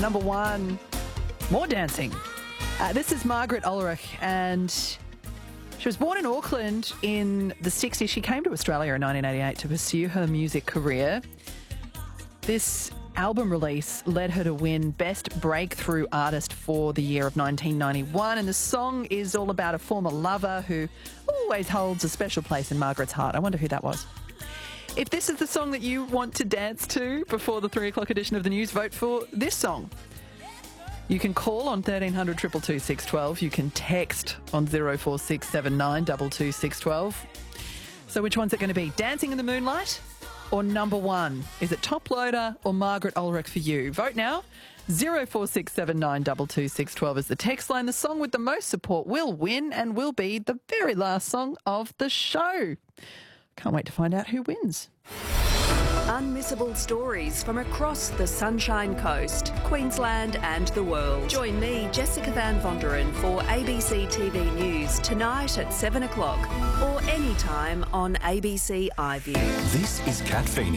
Number 1, more dancing. This is Margaret Ulrich, and she was born in Auckland in the 60s. She came to Australia in 1988 to pursue her music career. This album release led her to win Best Breakthrough Artist for the year of 1991, and the song is all about a former lover who always holds a special place in Margaret's heart. I wonder who that was. If this is the song that you want to dance to before the 3 o'clock edition of the news, vote for this song. You can call on 1300 222 612. You can text on 04679 22 612. So which one's it going to be? Dancing in the Moonlight or number 1? Is it Top Loader or Margaret Ulrich for you? Vote now. 04679 22 612 is the text line. The song with the most support will win and will be the very last song of the show. Can't wait to find out who wins. Unmissable stories from across the Sunshine Coast, Queensland and the world. Join me, Jessica Van Vonderen, for ABC TV News tonight at 7 o'clock or anytime on ABC iView. This is Kat Feeney.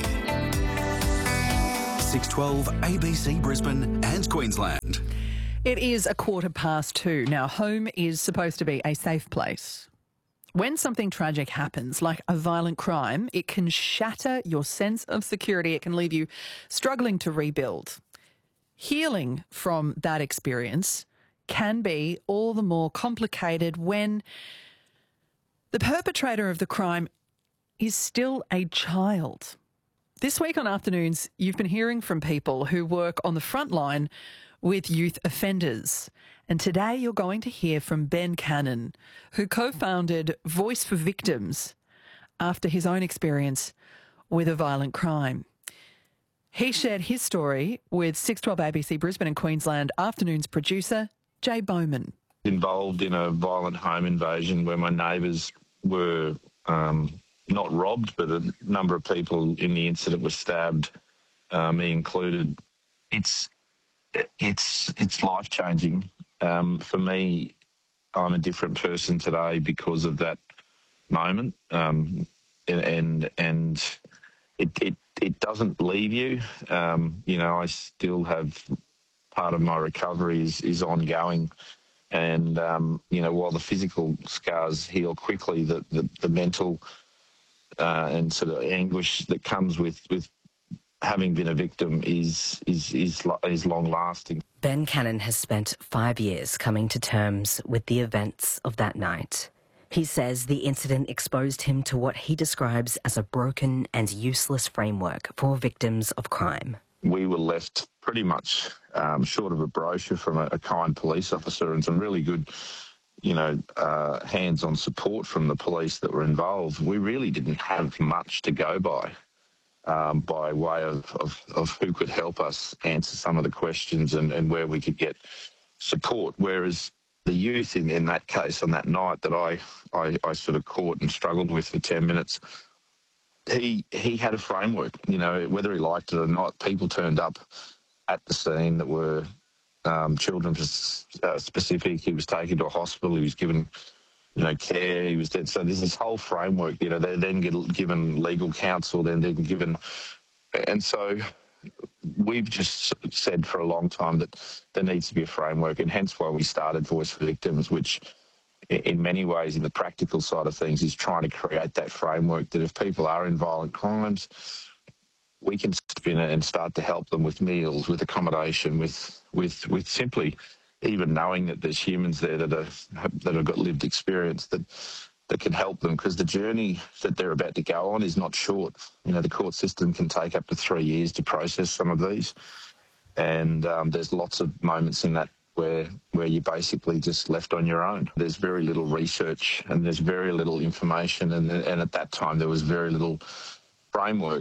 612 ABC Brisbane and Queensland. It is 2:15. Now, home is supposed to be a safe place. When something tragic happens, like a violent crime, it can shatter your sense of security. It can leave you struggling to rebuild. Healing from that experience can be all the more complicated when the perpetrator of the crime is still a child. This week on Afternoons, you've been hearing from people who work on the front line with youth offenders. And today you're going to hear from Ben Cannon, who co-founded Voice for Victims after his own experience with a violent crime. He shared his story with 612 ABC Brisbane and Queensland Afternoons producer Jay Bowman. Involved in a violent home invasion where my neighbours were not robbed, but a number of people in the incident were stabbed, me included. It's life-changing. For me, I'm a different person today because of that moment, and it doesn't leave you. I still have part of my recovery is ongoing, and while the physical scars heal quickly, the mental and sort of anguish that comes with having been a victim is long lasting. Ben Cannon has spent 5 years coming to terms with the events of that night. He says the incident exposed him to what he describes as a broken and useless framework for victims of crime. We were left pretty much short of a brochure from a kind police officer and some really good, hands-on support from the police that were involved. We really didn't have much to go by way of who could help us answer some of the questions and where we could get support. Whereas the youth in that case on that night that I sort of caught and struggled with for 10 minutes, he had a framework, whether he liked it or not. People turned up at the scene that were children specific. He was taken to a hospital. He was given care, he was dead. So there's this whole framework, they're then given legal counsel, then they're given... And so we've just said for a long time that there needs to be a framework, and hence why we started Voice for Victims, which in many ways, in the practical side of things, is trying to create that framework that if people are in violent crimes, we can step in and start to help them with meals, with accommodation, with simply... even knowing that there's humans there that have got lived experience that can help them, because the journey that they're about to go on is not short. The court system can take up to 3 years to process some of these, and there's lots of moments in that where you're basically just left on your own. There's very little research and there's very little information, and at that time there was very little framework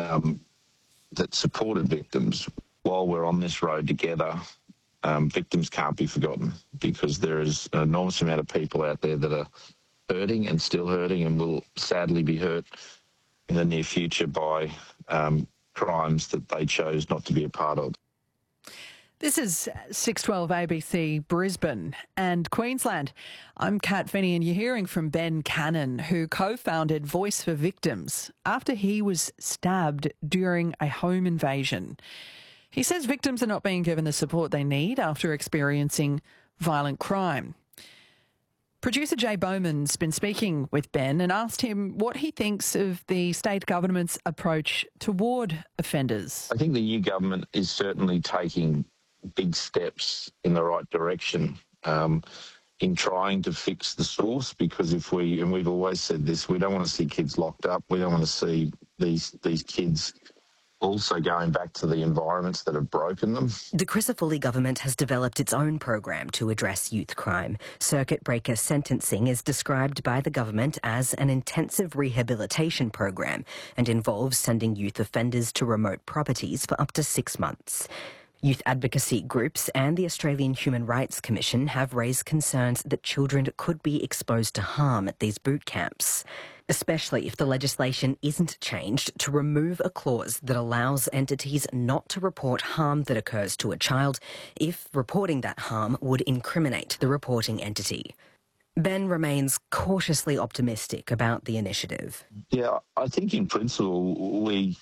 that supported victims. While we're on this road together, victims can't be forgotten, because there is an enormous amount of people out there that are hurting and still hurting and will sadly be hurt in the near future by crimes that they chose not to be a part of. This is 612 ABC Brisbane and Queensland. I'm Kat Feeney, and you're hearing from Ben Cannon, who co-founded Voice for Victims after he was stabbed during a home invasion. He says victims are not being given the support they need after experiencing violent crime. Producer Jay Bowman's been speaking with Ben and asked him what he thinks of the state government's approach toward offenders. I think the new government is certainly taking big steps in the right direction in trying to fix the source, because and we've always said this, we don't want to see kids locked up. We don't want to see these kids also going back to the environments that have broken them. The Crisafulli government has developed its own program to address youth crime. Circuit breaker sentencing is described by the government as an intensive rehabilitation program and involves sending youth offenders to remote properties for up to 6 months. Youth advocacy groups and the Australian Human Rights Commission have raised concerns that children could be exposed to harm at these boot camps, especially if the legislation isn't changed to remove a clause that allows entities not to report harm that occurs to a child if reporting that harm would incriminate the reporting entity. Ben remains cautiously optimistic about the initiative. Yeah, I think in principle we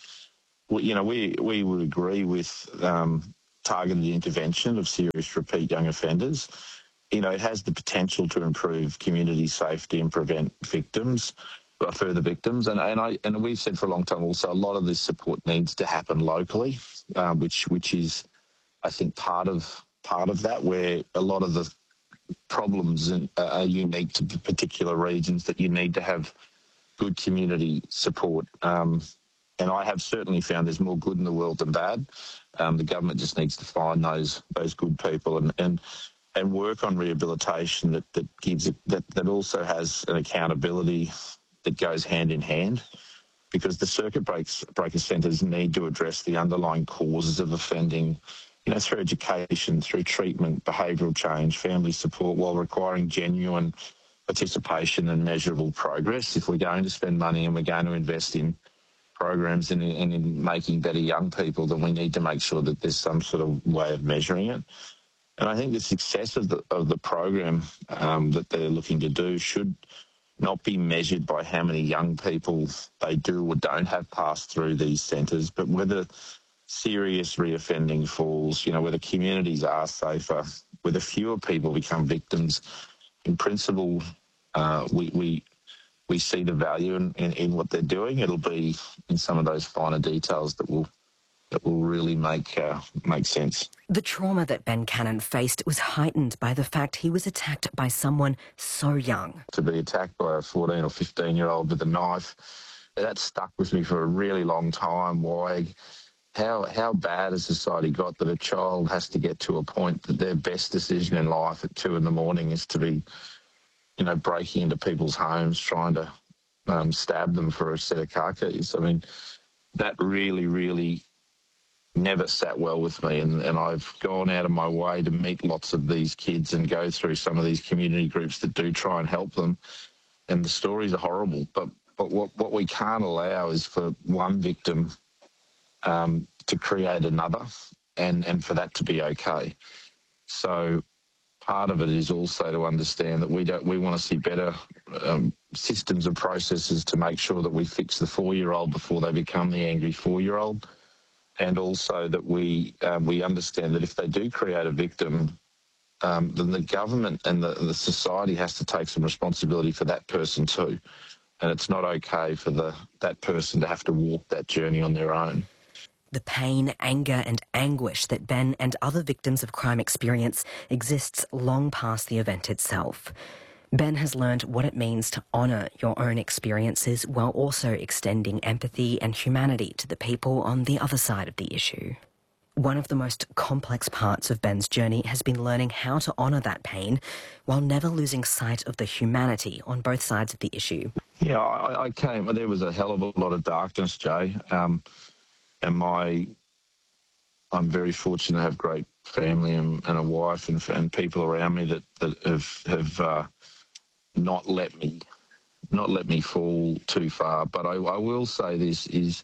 would agree with targeted intervention of serious repeat young offenders. It has the potential to improve community safety and prevent further victims. And we've said for a long time also a lot of this support needs to happen locally, which is, I think, part of that, where a lot of the problems are unique to particular regions, that you need to have good community support. And I have certainly found there's more good in the world than bad. The government just needs to find those good people and work on rehabilitation that also has an accountability that goes hand in hand, because the circuit breaker centres need to address the underlying causes of offending, through education, through treatment, behavioural change, family support, while requiring genuine participation and measurable progress. If we're going to spend money and we're going to invest in programs and in making better young people, then we need to make sure that there's some sort of way of measuring it. And I think the success of the program that they're looking to do should not be measured by how many young people they do or don't have passed through these centres, but whether serious reoffending falls, whether communities are safer, whether fewer people become victims. In principle, we see the value in what they're doing. It'll be in some of those finer details that will really make sense. The trauma that Ben Cannon faced was heightened by the fact he was attacked by someone so young. To be attacked by a 14 or 15-year-old with a knife, that stuck with me for a really long time. Why? How bad has society got that a child has to get to a point that their best decision in life at 2 a.m. is to be, breaking into people's homes, trying to stab them for a set of car keys. I mean, that really, really never sat well with me, and I've gone out of my way to meet lots of these kids and go through some of these community groups that do try and help them, and the stories are horrible. But what we can't allow is for one victim to create another, and for that to be okay. So part of it is also to understand that we want to see better systems and processes to make sure that we fix the 4-year-old before they become the angry 4-year-old. And also that we understand that if they do create a victim, then the government and the society has to take some responsibility for that person too. And it's not okay for that person to have to walk that journey on their own. The pain, anger and anguish that Ben and other victims of crime experience exists long past the event itself. Ben has learned what it means to honour your own experiences while also extending empathy and humanity to the people on the other side of the issue. One of the most complex parts of Ben's journey has been learning how to honour that pain while never losing sight of the humanity on both sides of the issue. Yeah, there was a hell of a lot of darkness, Jay. And I'm very fortunate to have great family and a wife and people around me that have not let me fall too far. But I will say this is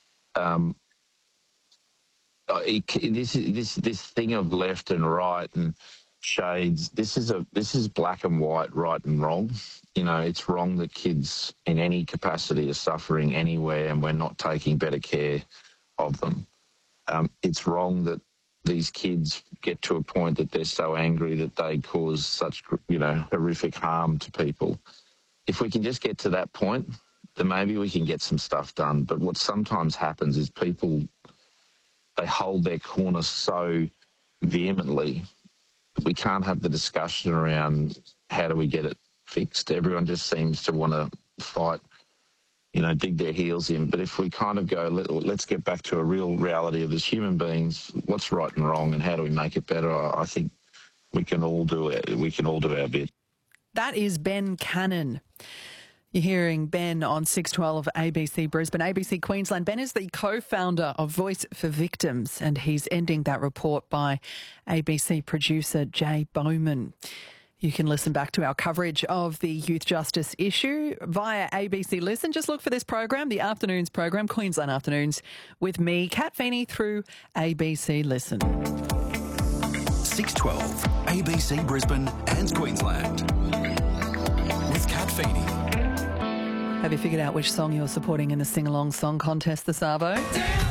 this thing of left and right and shades. This is black and white, right and wrong. It's wrong that kids in any capacity are suffering anywhere, and we're not taking better care of them. It's wrong that these kids get to a point that they're so angry that they cause such, horrific harm to people. If we can just get to that point, then maybe we can get some stuff done. But what sometimes happens is people, they hold their corner so vehemently that we can't have the discussion around how do we get it fixed. Everyone just seems to want to fight, dig their heels in. But if we kind of go, let's get back to a real reality of as human beings, what's right and wrong and how do we make it better, I think we can all do it. We can all do our bit. That is Ben Cannon. You're hearing Ben on 612 ABC Brisbane, ABC Queensland. Ben is the co-founder of Voice for Victims, and he's ending that report by ABC producer Jay Bowman. You can listen back to our coverage of the youth justice issue via ABC Listen. Just look for this program, the Afternoons program, Queensland Afternoons, with me, Kat Feeney, through ABC Listen. 612 ABC Brisbane and Queensland with Kat Feeney. Have you figured out which song you're supporting in the Sing Along Song Contest this arvo?